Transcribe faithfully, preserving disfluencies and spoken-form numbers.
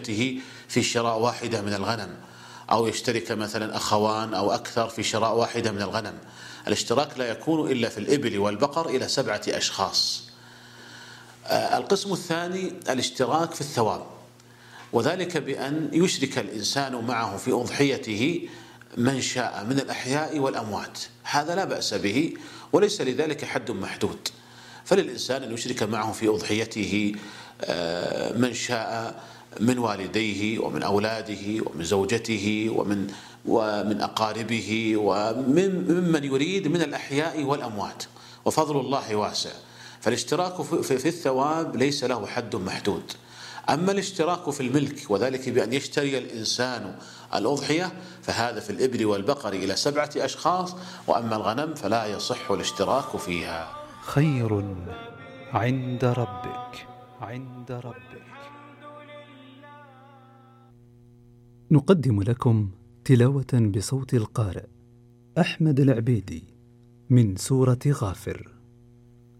في شراء واحدة من الغنم، أو يشترك مثلا أخوان أو أكثر في شراء واحدة من الغنم. الاشتراك لا يكون إلا في الإبل والبقر إلى سبعة أشخاص. القسم الثاني الاشتراك في الثواب، وذلك بأن يشرك الإنسان معه في أضحيته من شاء من الأحياء والأموات، هذا لا بأس به وليس لذلك حد محدود. فللإنسان أن يشرك معه في أضحيته من شاء من والديه ومن أولاده ومن زوجته ومن ومن أقاربه ومن يريد من الأحياء والأموات، وفضل الله واسع. فالاشتراك في الثواب ليس له حد محدود. أما الاشتراك في الملك وذلك بأن يشتري الإنسان الأضحية فهذا في الإبل والبقر إلى سبعة أشخاص، وأما الغنم فلا يصح الاشتراك فيها. خير عند ربك عند ربك. نقدم لكم تلاوة بصوت القارئ أحمد العبيدي من سورة غافر.